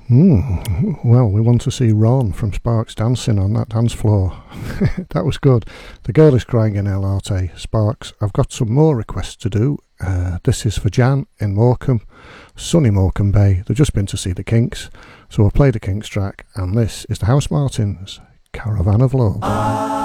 Well, we want to see Ron from Sparks dancing on that dance floor. That was good. The girl is crying in El Arte. Sparks, I've got some more requests to do. This is for Jan in Morecambe, sunny Morecambe Bay. They've just been to see the Kinks, so we'll play the Kinks track, and this is the House Martins, Caravan of Love.